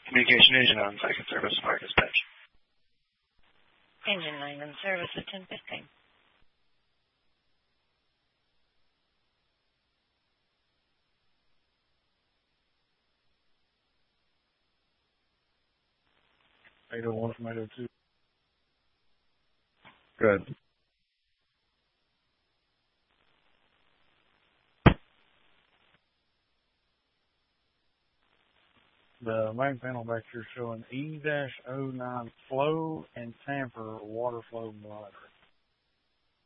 Communication engine on second service, fire dispatch. Engine 9 in service at 10:15. (801 from 802). Good. The main panel back here showing E-09 flow and tamper water flow monitor.